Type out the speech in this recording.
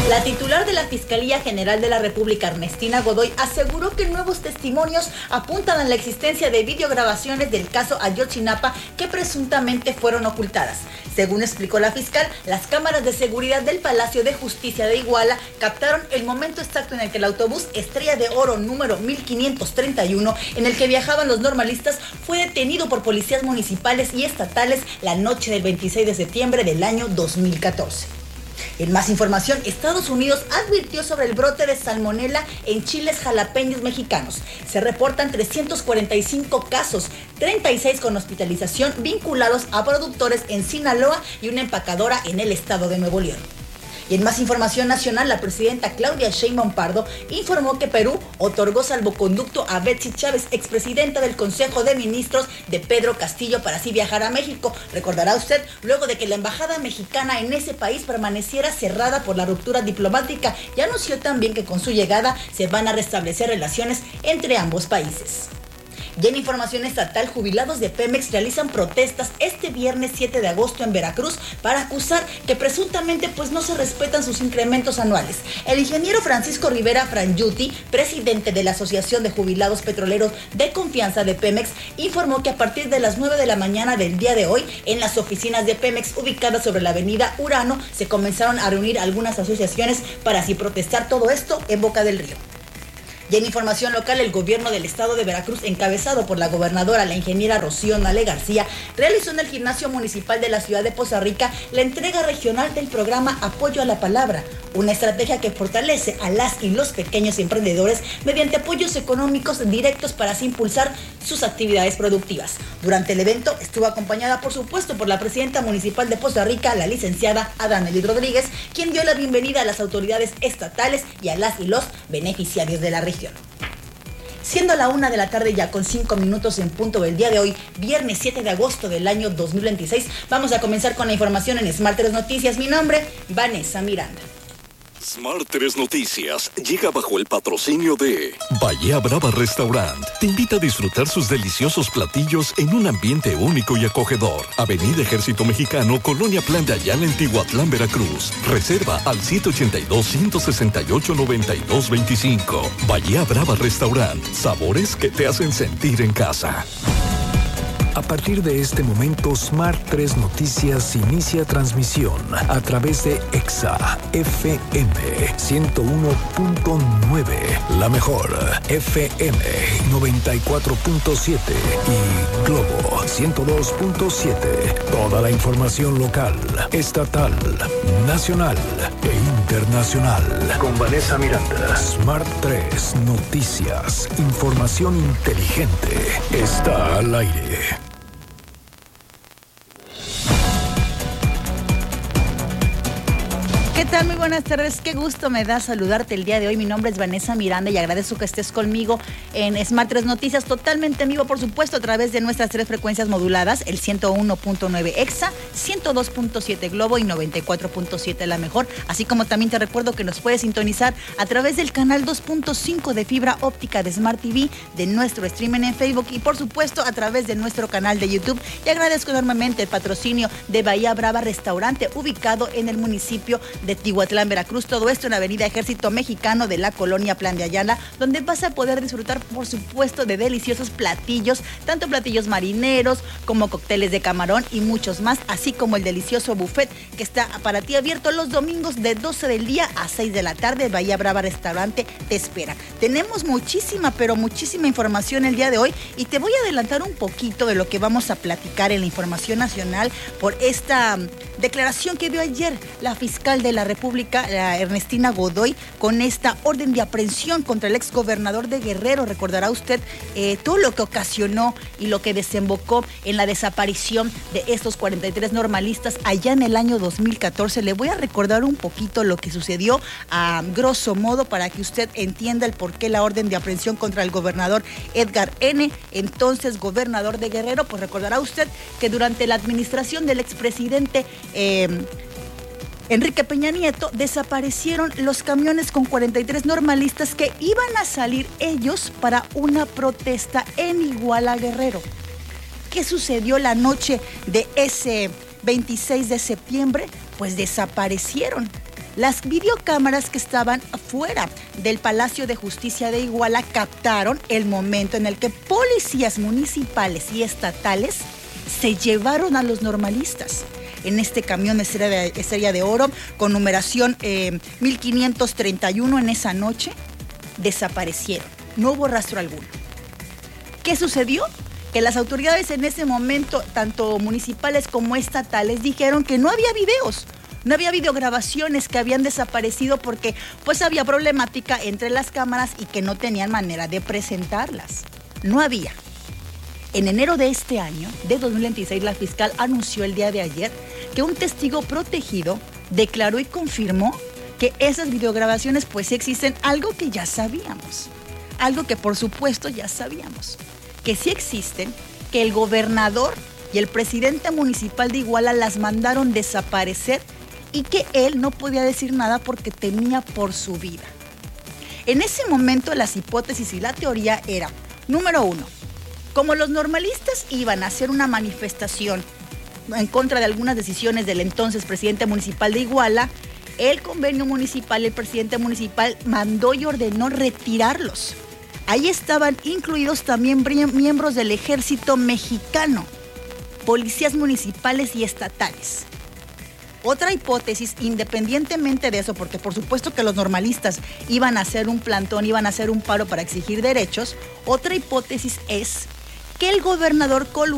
La titular de la Fiscalía General de la República, Ernestina Godoy, aseguró que nuevos testimonios apuntan a la existencia de videograbaciones del caso Ayotzinapa que presuntamente fueron ocultadas. Según explicó la fiscal, las cámaras de seguridad del Palacio de Justicia de Iguala captaron el momento exacto en el que el autobús Estrella de Oro número 1531, en el que viajaban los normalistas, fue detenido por policías municipales y estatales la noche del 26 de septiembre del año 2014. En más información, Estados Unidos advirtió sobre el brote de salmonela en chiles jalapeños mexicanos. Se reportan 345 casos, 36 con hospitalización vinculados a productores en Sinaloa y una empacadora en el estado de Nuevo León. Y en más información nacional, la presidenta Claudia Sheinbaum Pardo informó que Perú otorgó salvoconducto a Betsy Chávez, expresidenta del Consejo de Ministros de Pedro Castillo, para así viajar a México. Recordará usted, luego de que la embajada mexicana en ese país permaneciera cerrada por la ruptura diplomática, y anunció también que con su llegada se van a restablecer relaciones entre ambos países. Y en información estatal, jubilados de Pemex realizan protestas este viernes 7 de agosto en Veracruz para acusar que presuntamente no se respetan sus incrementos anuales. El ingeniero Francisco Rivera Frangiuti, presidente de la Asociación de Jubilados Petroleros de Confianza de Pemex, informó que a partir de las 9 de la mañana del día de hoy, en las oficinas de Pemex ubicadas sobre la avenida Urano, se comenzaron a reunir algunas asociaciones para así protestar todo esto en Boca del Río. Y en información local, el gobierno del estado de Veracruz, encabezado por la gobernadora, la ingeniera Rocío Nale García, realizó en el gimnasio municipal de la ciudad de Poza Rica la entrega regional del programa Apoyo a la Palabra, una estrategia que fortalece a las y los pequeños emprendedores mediante apoyos económicos directos para así impulsar sus actividades productivas. Durante el evento estuvo acompañada, por supuesto, por la presidenta municipal de Poza Rica, la licenciada Adamelí Rodríguez, quien dio la bienvenida a las autoridades estatales y a las y los beneficiarios de la región. Siendo la 1 de la tarde ya con 5 minutos en punto del día de hoy, viernes 7 de agosto del año 2026, vamos a comenzar con la información en Smart 3 Noticias. Mi nombre, Vanessa Miranda. Smart 3 Noticias llega bajo el patrocinio de Bahía Brava Restaurant. Te invita a disfrutar sus deliciosos platillos en un ambiente único y acogedor. Avenida Ejército Mexicano, Colonia Plan de Ayala, en Tihuatlán, Veracruz. Reserva al 782-168-9225. Bahía Brava Restaurant. Sabores que te hacen sentir en casa. A partir de este momento, Smart 3 Noticias inicia transmisión a través de EXA FM 101.9, La Mejor FM 94.7 y Globo 102.7. Toda la información local, estatal, nacional e internacional. Con Vanessa Miranda. Smart 3 Noticias. Información inteligente. Está al aire. ¿Qué tal? Muy buenas tardes. Qué gusto me da saludarte el día de hoy. Mi nombre es Vanessa Miranda y agradezco que estés conmigo en Smart 3 Noticias, totalmente en vivo, por supuesto, a través de nuestras 3 frecuencias moduladas, el 101.9 EXA, 102.7 Globo y 94.7 La Mejor. Así como también te recuerdo que nos puedes sintonizar a través del canal 2.5 de fibra óptica de Smart TV, de nuestro streaming en Facebook y, por supuesto, a través de nuestro canal de YouTube. Y agradezco enormemente el patrocinio de Bahía Brava Restaurante, ubicado en el municipio de Tihuatlán, Veracruz. Todo esto en Avenida Ejército Mexicano de la Colonia Plan de Ayala, donde vas a poder disfrutar, por supuesto, de deliciosos platillos, tanto platillos marineros como cócteles de camarón y muchos más, así como el delicioso buffet que está para ti abierto los domingos de 12 del día a 6 de la tarde. Bahía Brava Restaurante te espera. Tenemos muchísima, pero muchísima información el día de hoy y te voy a adelantar un poquito de lo que vamos a platicar en la información nacional por esta declaración que dio ayer la fiscal de la República, Ernestina Godoy, con esta orden de aprehensión contra el exgobernador de Guerrero. Recordará usted todo lo que ocasionó y lo que desembocó en la desaparición de estos 43 normalistas allá en el año 2014. Le voy a recordar un poquito lo que sucedió a grosso modo para que usted entienda el por qué la orden de aprehensión contra el gobernador Edgar N., entonces gobernador de Guerrero. Pues recordará usted que durante la administración del expresidente Enrique Peña Nieto, desaparecieron los camiones con 43 normalistas que iban a salir ellos para una protesta en Iguala, Guerrero. ¿Qué sucedió la noche de ese 26 de septiembre? Pues desaparecieron. Las videocámaras que estaban fuera del Palacio de Justicia de Iguala captaron el momento en el que policías municipales y estatales se llevaron a los normalistas en este camión Estrella de Oro con numeración 1531 en esa noche. Desaparecieron, no hubo rastro alguno. ¿Qué sucedió? Que las autoridades en ese momento, tanto municipales como estatales, dijeron que no había videos. No había videograbaciones, que habían desaparecido porque pues había problemática entre las cámaras y que no tenían manera de presentarlas. No había. En enero de este año, de 2026, la fiscal anunció el día de ayer que un testigo protegido declaró y confirmó que esas videograbaciones pues existen, algo que ya sabíamos. Algo que por supuesto ya sabíamos. Que sí existen, que el gobernador y el presidente municipal de Iguala las mandaron desaparecer y que él no podía decir nada porque temía por su vida. En ese momento las hipótesis y la teoría era, número 1, como los normalistas iban a hacer una manifestación en contra de algunas decisiones del entonces presidente municipal de Iguala, el convenio municipal, el presidente municipal mandó y ordenó retirarlos. Ahí estaban incluidos también miembros del ejército mexicano, policías municipales y estatales. Otra hipótesis, independientemente de eso, porque por supuesto que los normalistas iban a hacer un plantón, iban a hacer un paro para exigir derechos, otra hipótesis es que el gobernador